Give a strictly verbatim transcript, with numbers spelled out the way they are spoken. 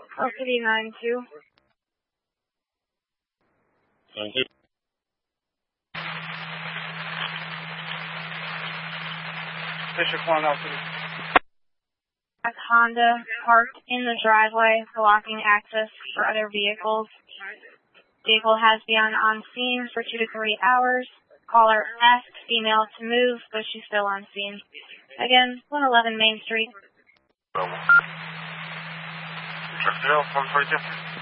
City nine two. Thank you. District one, L City. A Honda parked in the driveway, blocking access for other vehicles. Vehicle has been on scene for two to three hours. Caller asked female to move, but she's still on scene. Again, one eleven Main Street. District zero, one forty-two.